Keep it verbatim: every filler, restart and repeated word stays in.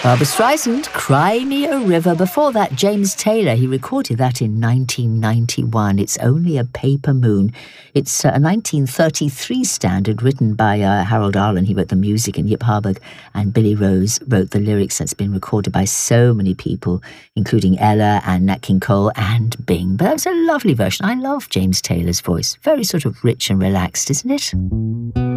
Barbra Streisand, Cry Me a River. Before that, James Taylor. He recorded that in nineteen ninety-one. It's Only a Paper Moon. It's a nineteen thirty-three standard written by uh, Harold Arlen. He wrote the music, and Yip Harburg and Billy Rose wrote the lyrics. That's been recorded by so many people, including Ella and Nat King Cole and Bing. But that was a lovely version. I love James Taylor's voice. Very sort of rich and relaxed, isn't it?